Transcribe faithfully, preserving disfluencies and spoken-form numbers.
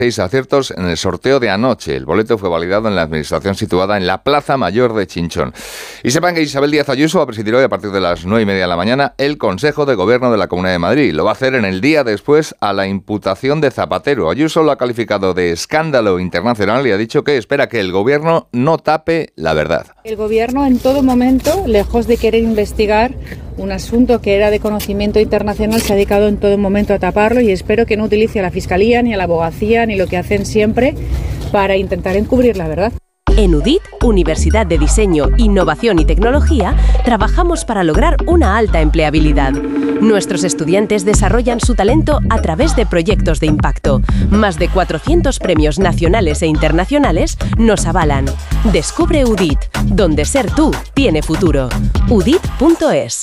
Seis aciertos en el sorteo de anoche. El boleto fue validado en la administración situada en la Plaza Mayor de Chinchón. Y sepan que Isabel Díaz Ayuso va a presidir hoy a partir de las nueve y media de la mañana el Consejo de Gobierno de la Comunidad de Madrid. Lo va a hacer en el día después a la imputación de Zapatero. Ayuso lo ha calificado de escándalo internacional y ha dicho que espera que el Gobierno no tape la verdad. El Gobierno en todo momento, lejos de querer investigar un asunto que era de conocimiento internacional, se ha dedicado en todo momento a taparlo y espero que no utilice a la Fiscalía ni a la Abogacía ni lo que hacen siempre para intentar encubrir la verdad. En U D I T, Universidad de Diseño, Innovación y Tecnología, trabajamos para lograr una alta empleabilidad. Nuestros estudiantes desarrollan su talento a través de proyectos de impacto. Más de cuatrocientos premios nacionales e internacionales nos avalan. Descubre U D I T, donde ser tú tiene futuro. U D I T punto es.